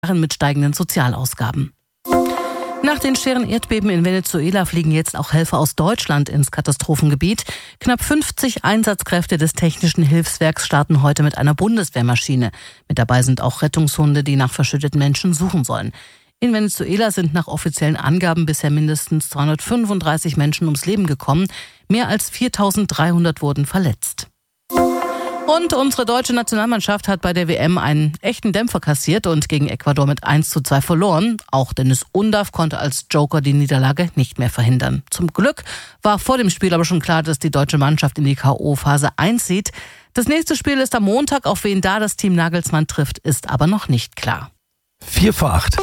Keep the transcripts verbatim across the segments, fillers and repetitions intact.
mit steigenden Sozialausgaben. Nach den schweren Erdbeben in Venezuela fliegen jetzt auch Helfer aus Deutschland ins Katastrophengebiet. Knapp fünfzig Einsatzkräfte des Technischen Hilfswerks starten heute mit einer Bundeswehrmaschine. Mit dabei sind auch Rettungshunde, die nach verschütteten Menschen suchen sollen. In Venezuela sind nach offiziellen Angaben bisher mindestens zweihundertfünfunddreißig Menschen ums Leben gekommen. Mehr als viertausenddreihundert wurden verletzt. Und unsere deutsche Nationalmannschaft hat bei der W M einen echten Dämpfer kassiert und gegen Ecuador mit eins zu zwei verloren. Auch Dennis Undaff konnte als Joker die Niederlage nicht mehr verhindern. Zum Glück war vor dem Spiel aber schon klar, dass die deutsche Mannschaft in die K O-Phase einzieht. Das nächste Spiel ist am Montag. Auf wen da das Team Nagelsmann trifft, ist aber noch nicht klar. vier vor acht.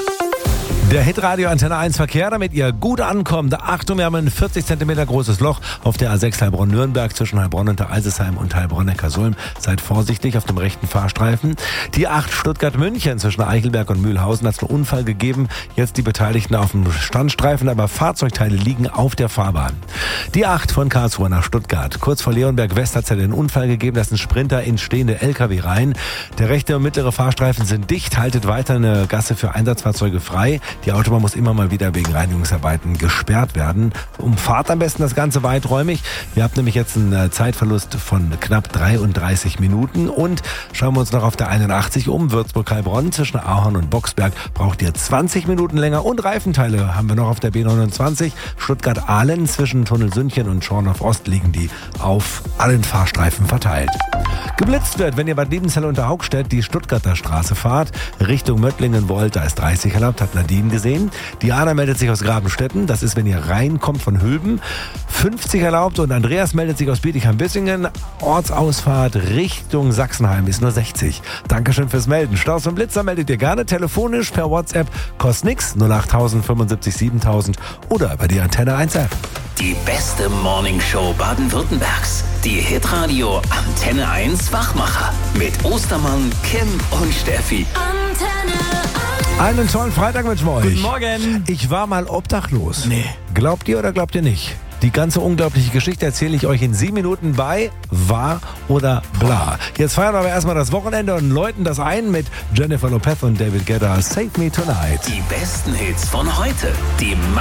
Der Hitradio Antenne eins Verkehr, damit ihr gut ankommt. Achtung, wir haben ein vierzig Zentimeter großes Loch auf der A sechs Heilbronn-Nürnberg zwischen Heilbronn und der Alzesheim und Heilbronn-Neckarsulm. Seid vorsichtig auf dem rechten Fahrstreifen. Die acht Stuttgart-München zwischen Eichelberg und Mühlhausen hat es einen Unfall gegeben. Jetzt die Beteiligten auf dem Standstreifen, aber Fahrzeugteile liegen auf der Fahrbahn. Die acht von Karlsruhe nach Stuttgart. Kurz vor Leonberg West hat es ja den Unfall gegeben, da ist ein Sprinter in stehende L K W rein. Der rechte und mittlere Fahrstreifen sind dicht, haltet weiter eine Gasse für Einsatzfahrzeuge frei. Die Autobahn muss immer mal wieder wegen Reinigungsarbeiten gesperrt werden. Umfahrt am besten das Ganze weiträumig. Ihr habt nämlich jetzt einen Zeitverlust von knapp dreiunddreißig Minuten. Und schauen wir uns noch auf der einundachtzig um. Würzburg-Heilbronn zwischen Ahorn und Boxberg braucht ihr zwanzig Minuten länger. Und Reifenteile haben wir noch auf der B neunundzwanzig. Stuttgart-Ahlen zwischen Tunnelsündchen und Schorndorf-Ost liegen die auf allen Fahrstreifen verteilt. Geblitzt wird, wenn ihr Bad Liebenzell unter Haugstedt die Stuttgarter Straße fahrt, Richtung Möttlingen wollt, da ist dreißig erlaubt, hat Nadine gesehen. Diana meldet sich aus Grabenstetten, das ist, wenn ihr reinkommt von Hülben, fünfzig erlaubt und Andreas meldet sich aus Bietigheim-Bissingen, Ortsausfahrt Richtung Sachsenheim ist nur sechzig. Dankeschön fürs Melden. Staus und Blitzer meldet ihr gerne telefonisch per WhatsApp, kostet nix, null acht null null fünf sieben tausend oder bei die Antenne eins App. Die beste Morningshow Baden-Württembergs. Die Hitradio Antenne eins Wachmacher. Mit Ostermann, Kim und Steffi. Antenne eins. Einen tollen Freitag wünschen wir euch. Guten Morgen. Ich war mal obdachlos. Nee. Glaubt ihr oder glaubt ihr nicht? Die ganze unglaubliche Geschichte erzähle ich euch in sieben Minuten bei Wahr oder Bla. Jetzt feiern wir aber erstmal das Wochenende und läuten das ein mit Jennifer Lopez und David Guetta. Save Me Tonight. Die besten Hits von heute. Die